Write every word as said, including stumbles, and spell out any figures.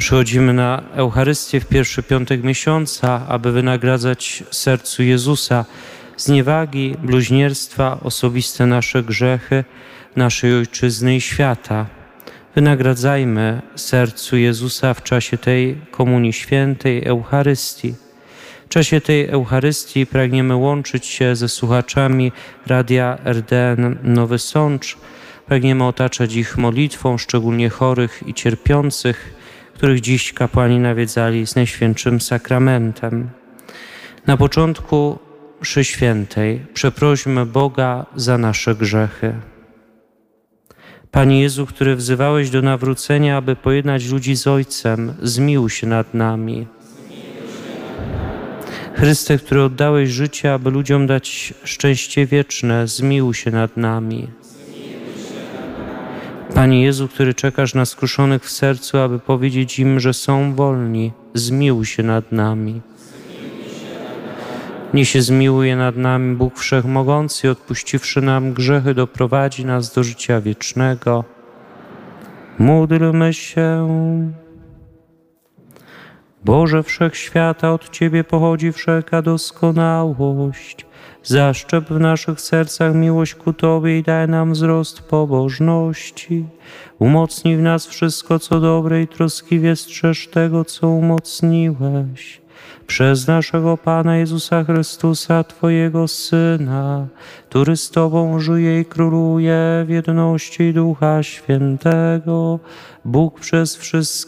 Przychodzimy na Eucharystię w pierwszy piątek miesiąca, aby wynagradzać sercu Jezusa zniewagi, bluźnierstwa, osobiste nasze grzechy, naszej Ojczyzny i świata. Wynagradzajmy sercu Jezusa w czasie tej Komunii Świętej, Eucharystii. W czasie tej Eucharystii pragniemy łączyć się ze słuchaczami Radia R D N Nowy Sącz. Pragniemy otaczać ich modlitwą, szczególnie chorych i cierpiących, których dziś kapłani nawiedzali z Najświętszym Sakramentem. Na początku mszy świętej przeprośmy Boga za nasze grzechy. Panie Jezu, który wzywałeś do nawrócenia, aby pojednać ludzi z Ojcem, zmiłuj się nad nami. Chryste, który oddałeś życie, aby ludziom dać szczęście wieczne, zmiłuj się nad nami. Panie Jezu, który czekasz na skruszonych w sercu, aby powiedzieć im, że są wolni, zmiłuj się nad nami. Niech się zmiłuje nad nami Bóg Wszechmogący i odpuściwszy nam grzechy, doprowadzi nas do życia wiecznego. Módlmy się. Boże Wszechświata, od Ciebie pochodzi wszelka doskonałość. Zaszczep w naszych sercach miłość ku Tobie i daj nam wzrost pobożności. Umocnij w nas wszystko, co dobre i troskliwie strzeż tego, co umocniłeś. Przez naszego Pana Jezusa Chrystusa, Twojego Syna, który z Tobą żyje i króluje w jedności Ducha Świętego, Bóg przez wszystkie